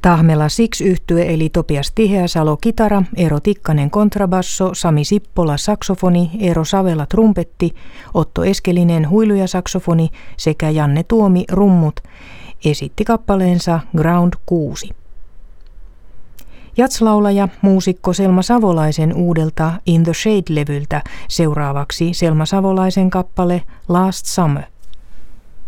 Tahmela Six-yhtye eli Topias Tiheäsalo kitara, Eero Tikkanen kontrabasso, Sami Sippola saksofoni, Eero Savela trumpetti, Otto Eskelinen huilu ja saksofoni sekä Janne Tuomi rummut esitti kappaleensa Ground 6. Jatslaulaja, muusikko Selma Savolaisen uudelta In the Shade-levyltä seuraavaksi Selma Savolaisen kappale Last Summer.